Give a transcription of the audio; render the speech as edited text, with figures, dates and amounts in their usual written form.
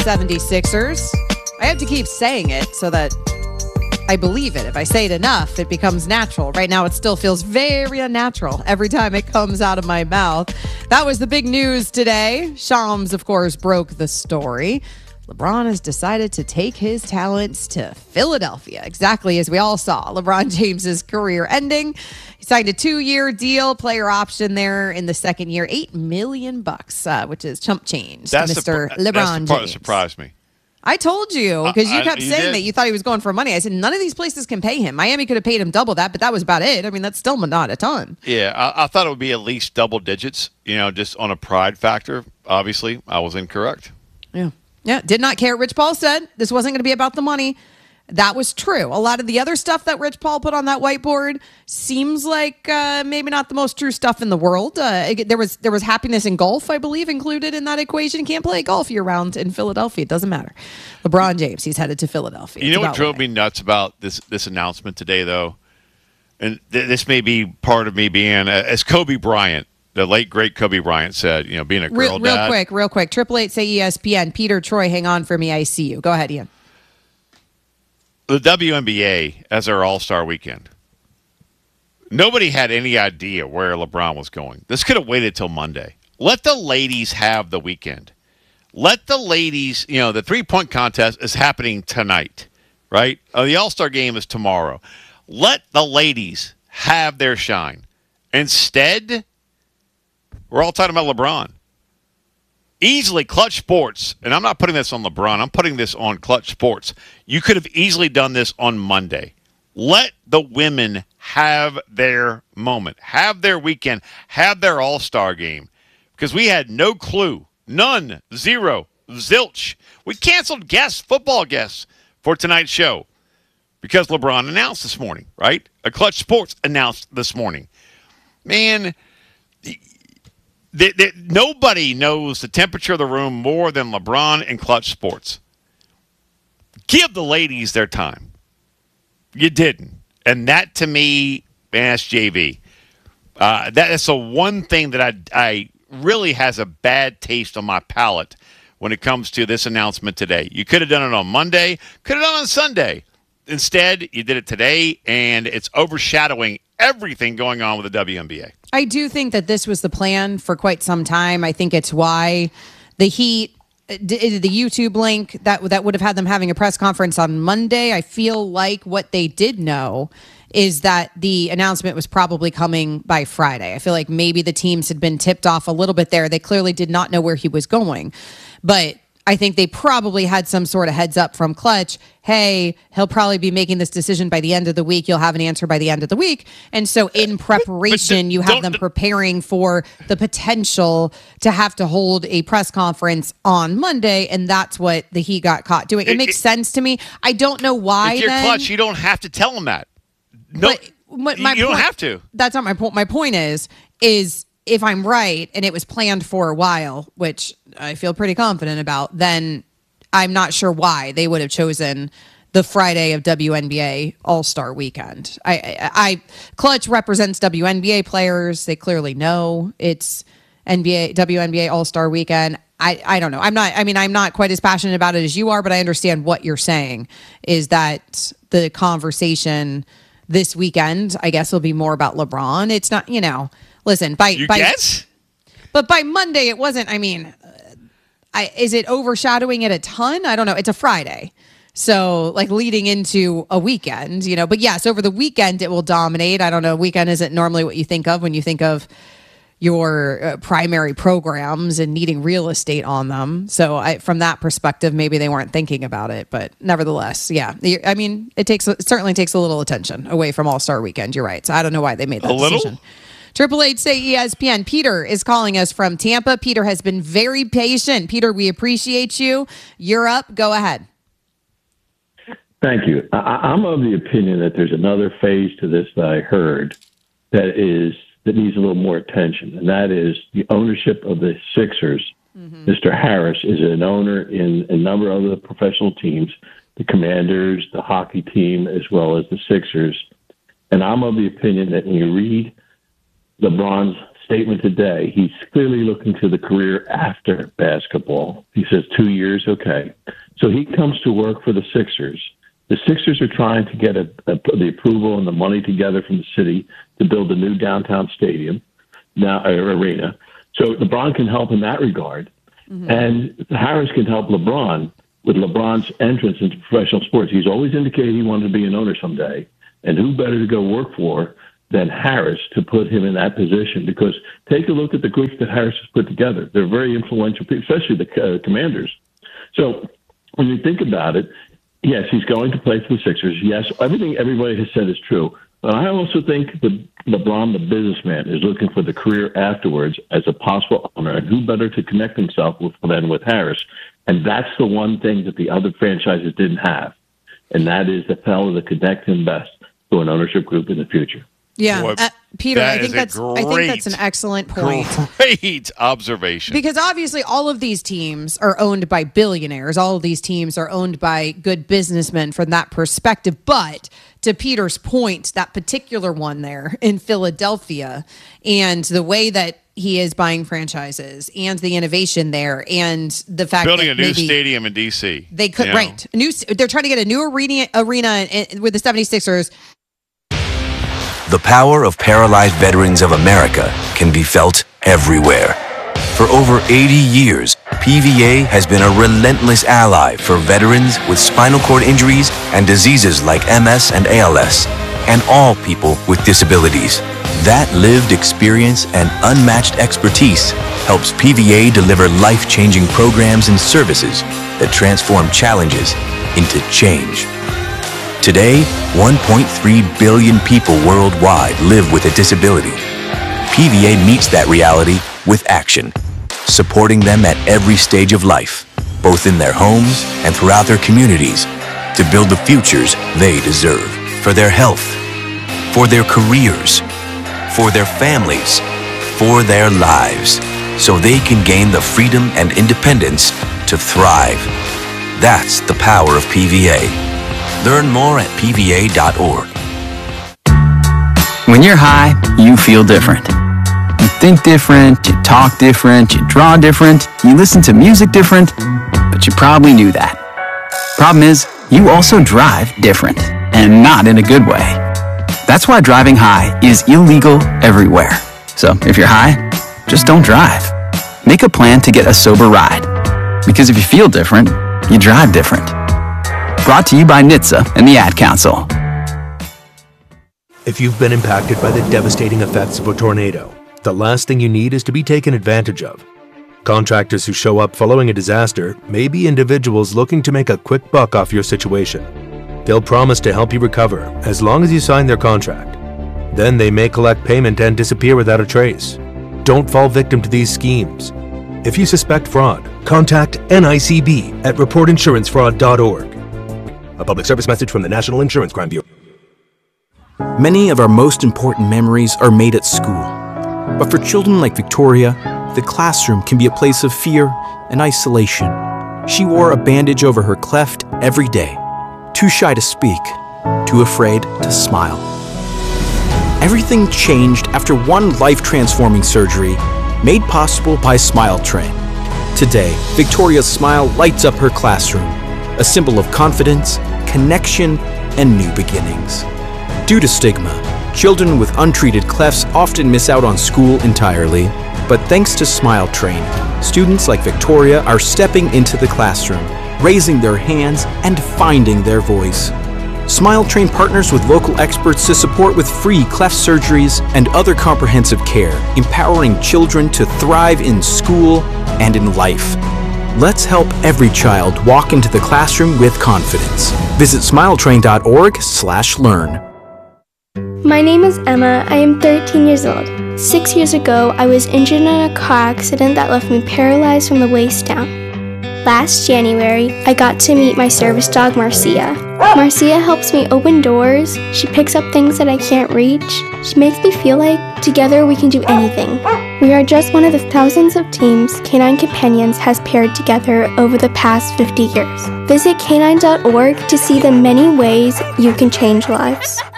76ers. I have to keep saying it so that I believe it. If I say it enough, it becomes natural. Right now, it still feels very unnatural every time it comes out of my mouth. That was the big news today. Shams, of course, broke the story. LeBron has decided to take his talents to Philadelphia, exactly as we all saw LeBron James's career ending. He signed a 2-year deal, player option there in the second year, $8 million, which is chump change. Mr. LeBron James. That's the part that surprised me. I told you, because you kept saying that you thought he was going for money. I said, none of these places can pay him. Miami could have paid him double that, but that was about it. I mean, that's still not a ton. Yeah, I thought it would be at least double digits, just on a pride factor. Obviously, I was incorrect. Yeah, did not care. Rich Paul said this wasn't going to be about the money. That was true. A lot of the other stuff that Rich Paul put on that whiteboard seems like maybe not the most true stuff in the world. There was happiness in golf, I believe, included in that equation. Can't play golf year-round in Philadelphia. It doesn't matter. LeBron James, he's headed to Philadelphia. You know what drove me nuts about this announcement today, though? And this may be part of me being, as Kobe Bryant, the late, great Kobe Bryant said, being a girl dad. Real quick. 888 say ESPN. Peter, Troy, hang on for me. I see you. Go ahead, Ian. The WNBA as our All-Star weekend. Nobody had any idea where LeBron was going. This could have waited till Monday. Let the ladies have the weekend. Let the ladies, the three-point contest is happening tonight, right? The All-Star game is tomorrow. Let the ladies have their shine. Instead, we're all talking about LeBron. Easily, Clutch Sports, and I'm not putting this on LeBron, I'm putting this on Clutch Sports. You could have easily done this on Monday. Let the women have their moment, have their weekend, have their all-star game. Because we had no clue, none, zero, zilch. We canceled football guests for tonight's show because LeBron announced this morning, right? Clutch Sports announced this morning. Man, nobody knows the temperature of the room more than LeBron and Clutch Sports. Give the ladies their time. You didn't. And that, to me, that's JV. That's the one thing that I really has a bad taste on my palate when it comes to this announcement today. You could have done it on Monday, could have done it on Sunday. Instead, you did it today, and it's overshadowing everything going on with the WNBA. I do think that this was the plan for quite some time. I think it's why the Heat, the YouTube link, that would have had them having a press conference on Monday. I feel like what they did know is that the announcement was probably coming by Friday. I feel like maybe the teams had been tipped off a little bit there. They clearly did not know where he was going. But I think they probably had some sort of heads up from Clutch. Hey, he'll probably be making this decision by the end of the week. You'll have an answer by the end of the week. And so in preparation, you have them preparing for the potential to have to hold a press conference on Monday. And that's what the Heat got caught doing. It makes sense to me. I don't know why. If you're Clutch, you don't have to tell them that. No, you don't have to. That's not my point. My point is if I'm right and it was planned for a while, which I feel pretty confident about, then I'm not sure why they would have chosen the Friday of WNBA All-Star Weekend. Clutch represents WNBA players. They clearly know it's WNBA All-Star Weekend. I don't know. I'm not quite as passionate about it as you are, but I understand what you're saying is that the conversation this weekend, I guess, will be more about LeBron. It's not, listen, but by Monday it wasn't. I mean, is it overshadowing it a ton? I don't know. It's a Friday, so like leading into a weekend, But yes, over the weekend it will dominate. I don't know. Weekend isn't normally what you think of when you think of your primary programs and needing real estate on them. So from that perspective, maybe they weren't thinking about it, but nevertheless, yeah. I mean, it certainly takes a little attention away from All-Star Weekend. You're right. So I don't know why they made that decision. 888 say ESPN. Peter is calling us from Tampa. Peter has been very patient. Peter, we appreciate you. You're up. Go ahead. Thank you. I'm of the opinion that there's another phase to this that I heard that needs a little more attention, and that is the ownership of the Sixers. Mm-hmm. Mr. Harris is an owner in a number of the professional teams, the Commanders, the hockey team, as well as the Sixers. And I'm of the opinion that when you read LeBron's statement today, he's clearly looking to the career after basketball. He says 2 years, okay. So he comes to work for the Sixers. The Sixers are trying to get the approval and the money together from the city to build a new downtown stadium, arena. So LeBron can help in that regard. Mm-hmm. And Harris can help LeBron with LeBron's entrance into professional sports. He's always indicated he wanted to be an owner someday. And who better to go work for than Harris to put him in that position? Because take a look at the group that Harris has put together. They're very influential people, especially the Commanders. So when you think about it, yes, he's going to play for the Sixers. Yes, everything everybody has said is true. But I also think that LeBron, the businessman, is looking for the career afterwards as a possible owner. And who better to connect himself with than with Harris? And that's the one thing that the other franchises didn't have. And that is the fellow that connect him best to an ownership group in the future. Yeah, Boy, Peter, I think that's an excellent point. Great observation. Because obviously all of these teams are owned by billionaires. All of these teams are owned by good businessmen from that perspective. But to Peter's point, that particular one there in Philadelphia and the way that he is buying franchises and the innovation there and the fact building that a new stadium in D.C. They could, right. They're trying to get a new arena with the 76ers. The power of paralyzed veterans of America can be felt everywhere. For over 80 years, PVA has been a relentless ally for veterans with spinal cord injuries and diseases like MS and ALS, and all people with disabilities. That lived experience and unmatched expertise helps PVA deliver life-changing programs and services that transform challenges into change. Today, 1.3 billion people worldwide live with a disability. PVA meets that reality with action, supporting them at every stage of life, both in their homes and throughout their communities, to build the futures they deserve for their health, for their careers, for their families, for their lives, so they can gain the freedom and independence to thrive. That's the power of PVA. Learn more at pva.org. When you're high, you feel different. You think different, you talk different, you draw different, you listen to music different, but you probably knew that. Problem is, you also drive different, and not in a good way. That's why driving high is illegal everywhere. So if you're high, just don't drive. Make a plan to get a sober ride. Because if you feel different, you drive different. Brought to you by NHTSA and the Ad Council. If you've been impacted by the devastating effects of a tornado, the last thing you need is to be taken advantage of. Contractors who show up following a disaster may be individuals looking to make a quick buck off your situation. They'll promise to help you recover as long as you sign their contract. Then they may collect payment and disappear without a trace. Don't fall victim to these schemes. If you suspect fraud, contact NICB at reportinsurancefraud.org. A public service message from the National Insurance Crime Bureau. Many of our most important memories are made at school. But for children like Victoria, the classroom can be a place of fear and isolation. She wore a bandage over her cleft every day, too shy to speak, too afraid to smile. Everything changed after one life-transforming surgery made possible by Smile Train. Today, Victoria's smile lights up her classroom, a symbol of confidence, connection, and new beginnings. Due to stigma, children with untreated clefts often miss out on school entirely, but thanks to Smile Train, students like Victoria are stepping into the classroom, raising their hands, and finding their voice. Smile Train partners with local experts to support with free cleft surgeries and other comprehensive care, empowering children to thrive in school and in life. Let's help every child walk into the classroom with confidence. Visit smiletrain.org/learn. My name is Emma. I am 13 years old. 6 years ago, I was injured in a car accident that left me paralyzed from the waist down. Last January, I got to meet my service dog, Marcia. Marcia helps me open doors. She picks up things that I can't reach. She makes me feel like together we can do anything. We are just one of the thousands of teams Canine Companions has paired together over the past 50 years. Visit canine.org to see the many ways you can change lives.